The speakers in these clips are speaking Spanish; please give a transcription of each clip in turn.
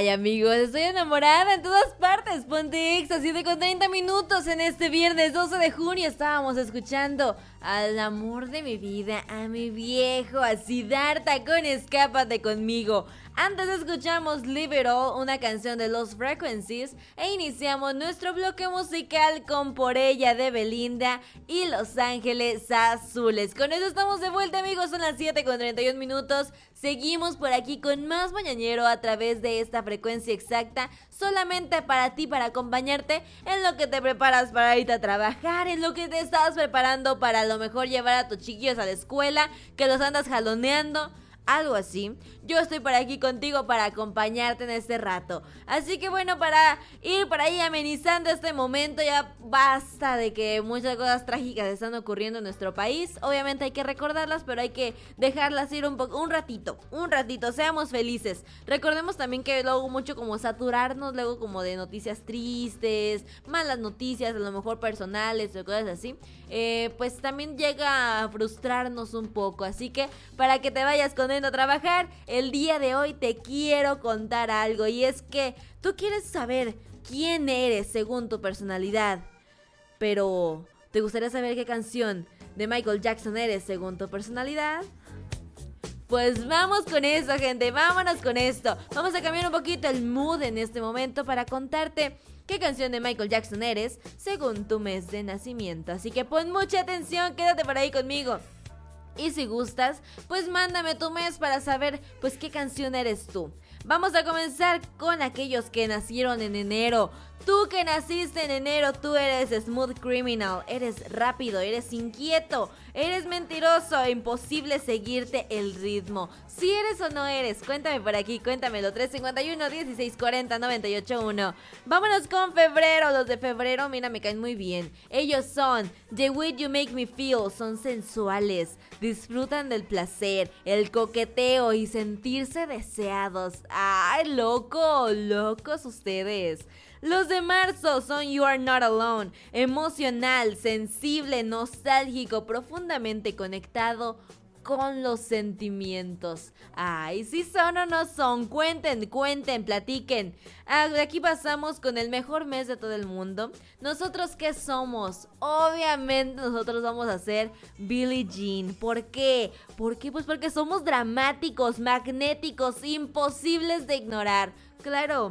Ay, amigos, estoy enamorada en todas partes. Ponte Exa, 7:30 en este viernes 12 de junio. Estábamos escuchando al amor de mi vida, a mi viejo, a Siddhartha con Escápate conmigo. Antes escuchamos Leave It All, una canción de Lost Frequencies, e iniciamos nuestro bloque musical con Por Ella de Belinda y Los Ángeles Azules. Con eso estamos de vuelta, amigos, son las 7:31. Seguimos por aquí con más Mañanero a través de esta frecuencia exacta, solamente para ti, para acompañarte en lo que te preparas para irte a trabajar, en lo que te estás preparando para a lo mejor llevar a tus chiquillos a la escuela, que los andas jaloneando, algo así. Yo estoy por aquí contigo para acompañarte en este rato. Así que bueno, para ir por ahí amenizando este momento, ya basta de que muchas cosas trágicas están ocurriendo en nuestro país. Obviamente hay que recordarlas, pero hay que dejarlas ir un ratito, seamos felices. Recordemos también que luego mucho como saturarnos luego como de noticias tristes, malas noticias, a lo mejor personales o cosas así, pues también llega a frustrarnos un poco. Así que para que te vayas con a trabajar, el día de hoy te quiero contar algo, y es que tú quieres saber quién eres según tu personalidad, pero ¿te gustaría saber qué canción de Michael Jackson eres según tu personalidad? Pues vamos con eso, gente, vámonos con esto. Vamos a cambiar un poquito el mood en este momento para contarte qué canción de Michael Jackson eres según tu mes de nacimiento. Así que pon mucha atención, quédate por ahí conmigo. Y si gustas, pues mándame tu mes para saber pues qué canción eres tú. Vamos a comenzar con aquellos que nacieron en enero. Tú que naciste en enero, tú eres Smooth Criminal, eres rápido, eres inquieto, eres mentiroso e imposible seguirte el ritmo. Si eres o no eres, cuéntame por aquí, cuéntamelo, 351-1640-981. Vámonos con febrero, los de febrero, mira, me caen muy bien. Ellos son The Way You Make Me Feel, son sensuales, disfrutan del placer, el coqueteo y sentirse deseados. ¡Ay, locos ustedes! Los de marzo son You Are Not Alone, emocional, sensible, nostálgico, profundamente conectado con los sentimientos. Ay, ¿sí son o no son? Cuenten, platiquen. De aquí pasamos con el mejor mes de todo el mundo. ¿Nosotros qué somos? Obviamente nosotros vamos a ser Billie Jean. ¿Por qué? ¿Por qué? Pues porque somos dramáticos, magnéticos, imposibles de ignorar. Claro.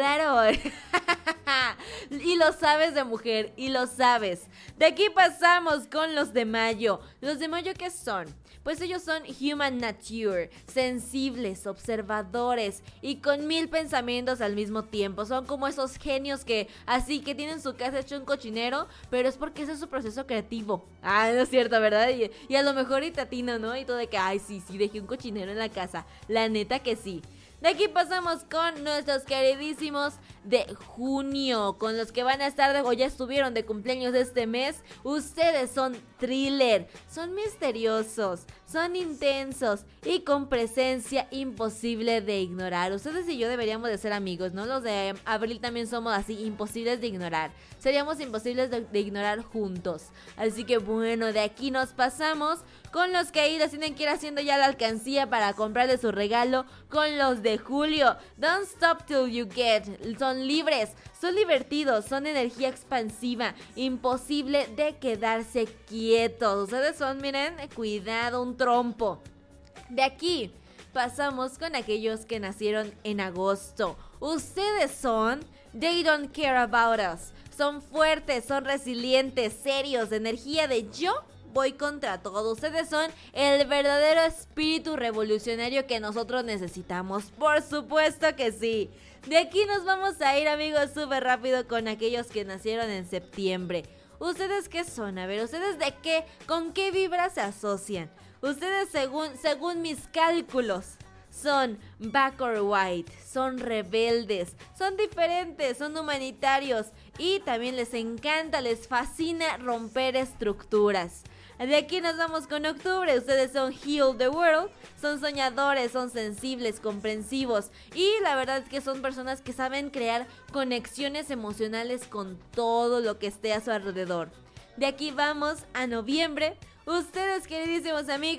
Y lo sabes, de mujer, y lo sabes. De aquí pasamos con los de mayo. ¿Los de mayo qué son? Pues ellos son Human Nature, sensibles, observadores y con 1000 pensamientos al mismo tiempo. Son como esos genios que así que tienen su casa hecho un cochinero, pero es porque ese es su proceso creativo. Ah, no es cierto, ¿verdad? Y a lo mejor y te atino, ¿no? Y todo de que, ay, sí, dejé un cochinero en la casa. La neta que sí. De aquí pasamos con nuestros queridísimos de junio, con los que van a estar o ya estuvieron de cumpleaños este mes. Ustedes son thriller, son misteriosos, son intensos y con presencia imposible de ignorar. Ustedes y yo deberíamos de ser amigos, ¿no? Los de abril también somos así, imposibles de ignorar. Seríamos imposibles de ignorar juntos. Así que bueno, de aquí nos pasamos con los que ahí les tienen que ir haciendo ya la alcancía para comprarle su regalo, con los de julio. Don't Stop Till You Get. Son libres, son divertidos, son energía expansiva, imposible de quedarse quietos. Ustedes son, miren, cuidado, un trompo. De aquí pasamos con aquellos que nacieron en agosto. Ustedes son They Don't Care About Us. Son fuertes, son resilientes, serios, de energía de yo voy contra todo. Ustedes son el verdadero espíritu revolucionario que nosotros necesitamos. Por supuesto que sí. De aquí nos vamos a ir, amigos, súper rápido con aquellos que nacieron en septiembre. ¿Ustedes qué son? A ver, ¿ustedes de qué? ¿Con qué vibra se asocian? Ustedes según mis cálculos son black or white, son rebeldes, son diferentes, son humanitarios y también les encanta, les fascina romper estructuras. De aquí nos vamos con octubre. Ustedes son Heal the World, son soñadores, son sensibles, comprensivos y la verdad es que son personas que saben crear conexiones emocionales con todo lo que esté a su alrededor. De aquí vamos a noviembre. Ustedes, queridísimos amigos,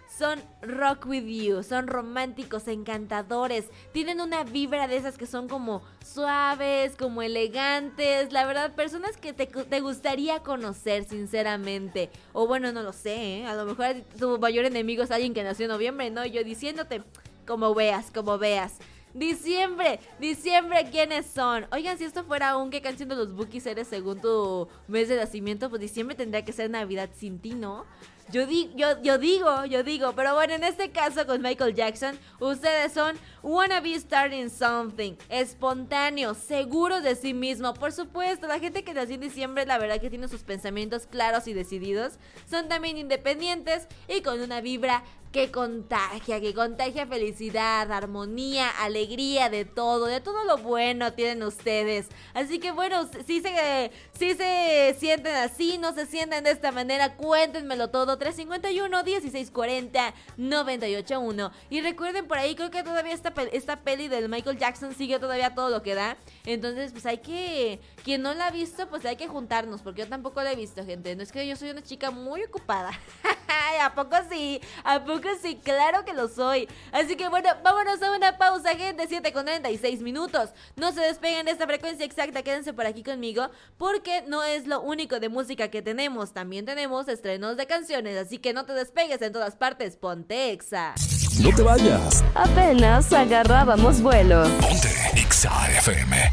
son rock with you, son románticos, encantadores, tienen una vibra de esas que son como suaves, como elegantes, la verdad, personas que te gustaría conocer sinceramente, o bueno, no lo sé, a lo mejor tu mayor enemigo es alguien que nació en noviembre, ¿no? Yo diciéndote, como veas. Diciembre, ¿quiénes son? Oigan, si esto fuera aún, ¿qué canción de los Bookies eres según tu mes de nacimiento? Pues diciembre tendría que ser Navidad sin ti, ¿no? Yo digo, pero bueno, en este caso con Michael Jackson, ustedes son wanna be starting something, espontáneos, seguros de sí mismo. Por supuesto, la gente que nació en diciembre, la verdad que tiene sus pensamientos claros y decididos, son también independientes y con una vibra que contagia felicidad, armonía, alegría, de todo lo bueno tienen ustedes. Así que bueno, si se sienten así, no se sienten de esta manera, cuéntenmelo todo, 351-1640-981. Y recuerden, por ahí creo que todavía esta peli del Michael Jackson sigue todavía todo lo que da. Entonces pues hay que, quien no la ha visto, pues hay que juntarnos, porque yo tampoco la he visto, gente. No es que yo soy una chica muy ocupada. ¿A poco sí? Claro que lo soy. Así que bueno, vámonos a una pausa, gente. 7:36 minutos. No se despeguen de esta frecuencia exacta. Quédense por aquí conmigo, porque no es lo único de música que tenemos. También tenemos estrenos de canciones. Así que no te despegues, en todas partes. Ponte Exa. No te vayas. Apenas agarrábamos vuelo. Ponte Exa FM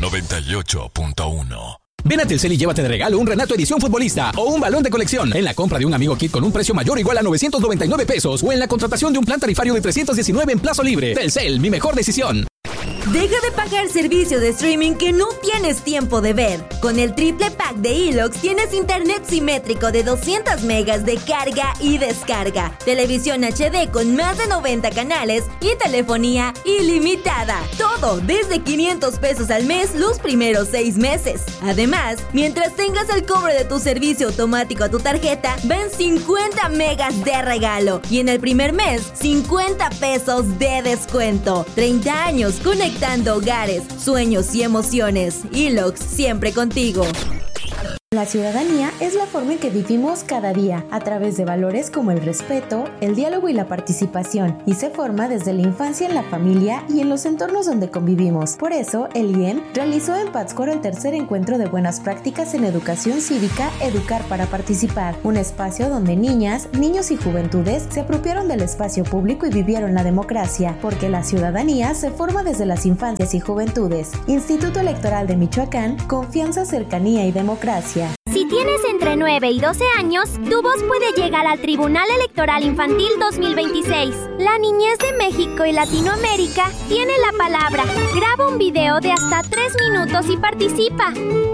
98.1. Ven a Telcel y llévate de regalo un Renato Edición Futbolista o un balón de colección en la compra de un Amigo Kit con un precio mayor o igual a 999 pesos o en la contratación de un plan tarifario de 319 en plazo libre. Telcel, mi mejor decisión. Deja de pagar servicio de streaming que no tienes tiempo de ver. Con el triple pack de Elox tienes internet simétrico de 200 megas de carga y descarga, televisión HD con más de 90 canales y telefonía ilimitada. Todo desde 500 pesos al mes los primeros 6 meses. Además, mientras tengas el cobro de tu servicio automático a tu tarjeta, ven 50 megas de regalo y en el primer mes 50 pesos de descuento. 30 años conectando hogares, sueños y emociones. Elox, siempre contigo. La ciudadanía es la forma en que vivimos cada día, a través de valores como el respeto, el diálogo y la participación, y se forma desde la infancia en la familia y en los entornos donde convivimos. Por eso, el IEM realizó en Pátzcuaro el tercer encuentro de buenas prácticas en educación cívica, Educar para Participar, un espacio donde niñas, niños y juventudes se apropiaron del espacio público y vivieron la democracia, porque la ciudadanía se forma desde las infancias y juventudes. Instituto Electoral de Michoacán, confianza, cercanía y democracia. Si tienes entre 9 y 12 años, tu voz puede llegar al Tribunal Electoral Infantil 2026. La niñez de México y Latinoamérica tiene la palabra. Graba un video de hasta 3 minutos y participa.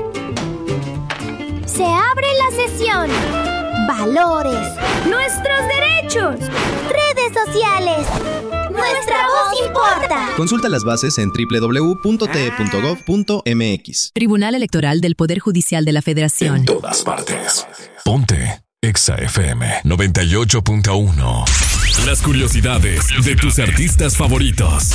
Se abre la sesión. Valores. Nuestros derechos. Redes sociales. Nuestra voz importa. Consulta las bases en www.te.gov.mx. Tribunal Electoral del Poder Judicial de la Federación. En todas partes. Ponte Exa FM 98.1. Las curiosidades de tus artistas favoritos.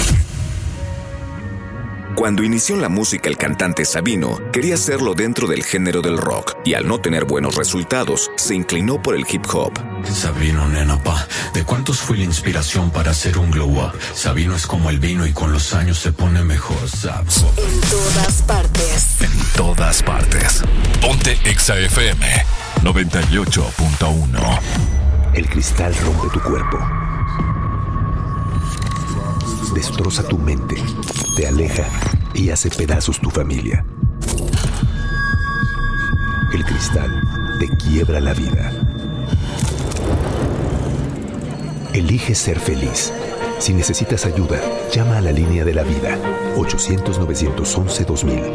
Cuando inició en la música el cantante Sabino, quería hacerlo dentro del género del rock y al no tener buenos resultados, se inclinó por el hip hop. Sabino, nena, ¿de cuántos fue la inspiración para hacer un glow up? Sabino es como el vino y con los años se pone mejor, ¿sabes? En todas partes. En todas partes. Ponte Exa FM 98.1. El cristal rompe tu cuerpo. Destroza tu mente, te aleja y hace pedazos tu familia. El cristal te quiebra la vida. Elige ser feliz. Si necesitas ayuda, llama a la línea de la vida, 800-911-2000.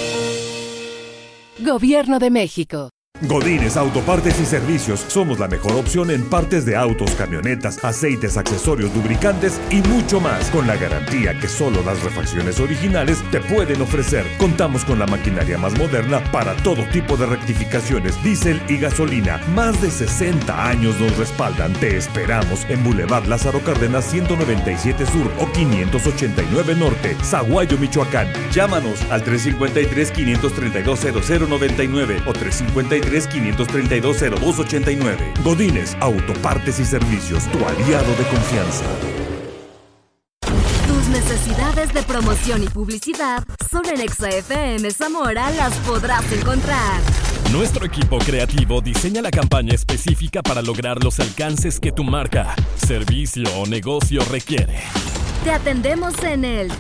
Gobierno de México. Godínez Autopartes y Servicios. Somos la mejor opción en partes de autos, camionetas, aceites, accesorios, lubricantes y mucho más, con la garantía que solo las refacciones originales te pueden ofrecer. Contamos con la maquinaria más moderna para todo tipo de rectificaciones, diésel y gasolina. Más de 60 años nos respaldan. Te esperamos en Boulevard Lázaro Cárdenas 197 Sur o 589 Norte, Zaguayo, Michoacán. Llámanos al 353-532-0099 o 353 33-532-0289. Godínez Autopartes y Servicios, tu aliado de confianza. Tus necesidades de promoción y publicidad solo en Exa FM Zamora las podrás encontrar. Nuestro equipo creativo diseña la campaña específica para lograr los alcances que tu marca, servicio o negocio requiere. Te atendemos en el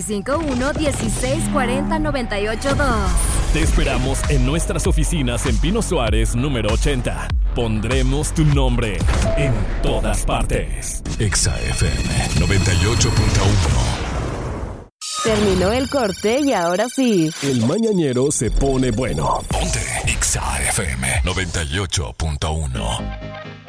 351-1640-982. Te esperamos en nuestras oficinas en Pino Suárez, número 80. Pondremos tu nombre en todas partes. Exa FM 98.1. Terminó el corte y ahora sí. El mañanero se pone bueno. Ponte Exa FM 98.1.